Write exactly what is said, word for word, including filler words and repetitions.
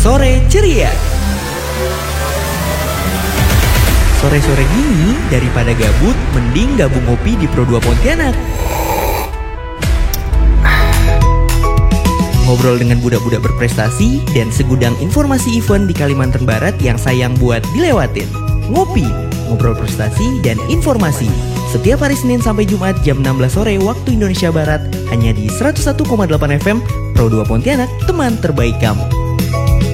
Sore Ceria. Sore-sore gini, daripada gabut, mending gabung ngopi di Pro dua Pontianak. Ngobrol dengan budak-budak berprestasi dan segudang informasi event di Kalimantan Barat yang sayang buat dilewatin. Ngopi, ngobrol prestasi dan informasi. Setiap hari Senin sampai Jumat jam enam belas sore waktu Indonesia Barat, hanya di seratus satu koma delapan F M Pro dua Pontianak, teman terbaik kamu.